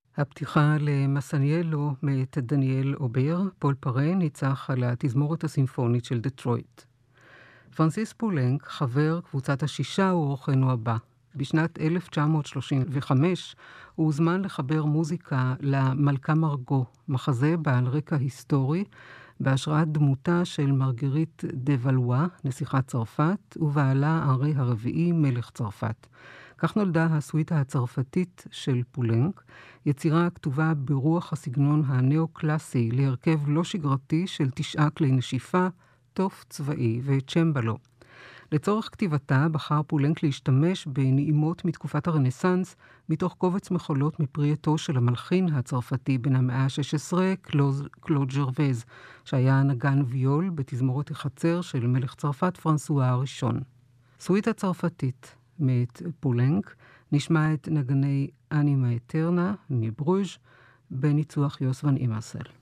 הפתיחה למסניאלו מאת דניאל אובר, פול פרה ניצח על התזמורת הסימפונית של דטרויט. פרנסיס פולנק, חבר קבוצת השישה, הוא אורחנו הבא. בשנת 1935 הוא הוזמן לחבר מוזיקה למלכה מרגו, מחזה בעל רקע היסטורי, בהשראת דמותה של מרגריט דה ולואה, נסיכת צרפת, ובעלה אנרי הרביעי, מלך צרפת. כך נולדה הסוויטה הצרפתית של פולנק, יצירה כתובה ברוח הסגנון הנאו-קלאסי להרכב לא שגרתי של 9 כלי נשיפה, תוף צבאי וצ'מבלו. לצורך כתיבתה בחר פולנק להשתמש בנעימות מתקופת הרנסנס, מתוך קובץ מחולות מפרי עטו של המלחין הצרפתי בן המאה ה-16, קלוד ז'רווז, שהיה נגן ויול בתזמורת החצר של מלך צרפת פרנסואה הראשון. סוויטה צרפתית מאת פולנק, נשמע את נגני אנימה אטרנה מברוז' בניצוח יוס ון אימרסל.